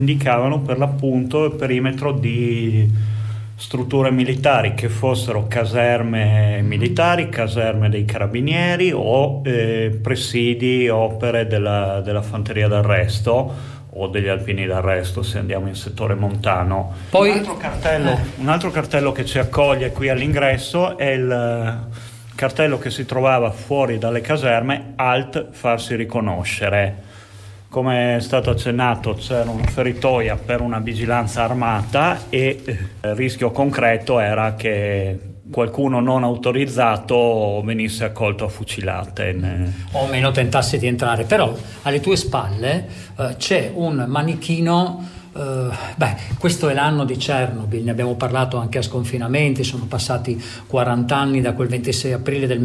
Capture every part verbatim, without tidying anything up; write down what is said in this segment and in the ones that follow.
indicavano per l'appunto il perimetro di strutture militari, che fossero caserme militari, caserme dei carabinieri o eh, presidi, opere della, della fanteria d'arresto o degli alpini d'arresto se andiamo in settore montano. Poi un altro cartello, un altro cartello che ci accoglie qui all'ingresso è il cartello che si trovava fuori dalle caserme: Alt, farsi riconoscere. Come è stato accennato, c'era una feritoia per una vigilanza armata e il rischio concreto era che qualcuno non autorizzato venisse accolto a fucilate. O meno tentasse di entrare. Però alle tue spalle eh, c'è un manichino. Uh, beh, questo è l'anno di Chernobyl, ne abbiamo parlato anche a Sconfinamenti, sono passati quaranta anni da quel ventisei aprile del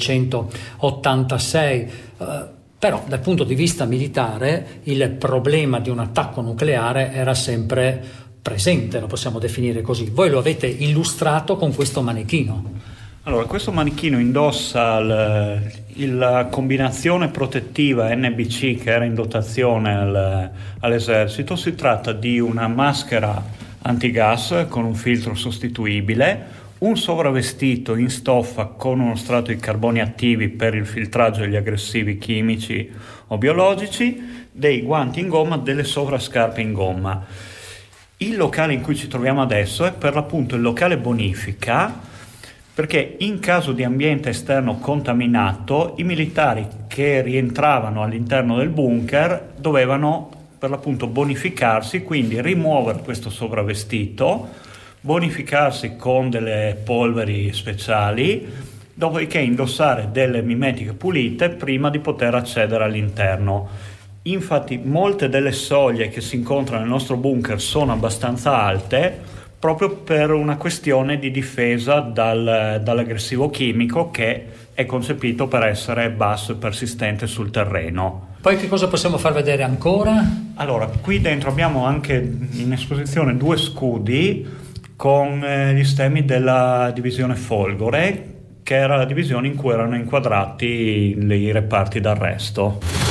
millenovecentottantasei. Uh, Però dal punto di vista militare il problema di un attacco nucleare era sempre presente, lo possiamo definire così. Voi lo avete illustrato con questo manichino. Allora, questo manichino indossa il, il, la combinazione protettiva N B C che era in dotazione al, all'esercito. Si tratta di una maschera antigas con un filtro sostituibile, un sovravestito in stoffa con uno strato di carboni attivi per il filtraggio degli aggressivi chimici o biologici, dei guanti in gomma, delle sovrascarpe in gomma. Il locale in cui ci troviamo adesso è per l'appunto il locale bonifica, perché in caso di ambiente esterno contaminato i militari che rientravano all'interno del bunker dovevano per l'appunto bonificarsi, quindi rimuovere questo sovravestito, bonificarsi con delle polveri speciali, dopodiché indossare delle mimetiche pulite prima di poter accedere all'interno. Infatti molte delle soglie che si incontrano nel nostro bunker sono abbastanza alte, proprio per una questione di difesa dal, dall'aggressivo chimico che è concepito per essere basso e persistente sul terreno. Poi che cosa possiamo far vedere ancora? Allora, qui dentro abbiamo anche in esposizione due scudi con eh, gli stemmi della divisione Folgore, che era la divisione in cui erano inquadrati i reparti d'arresto.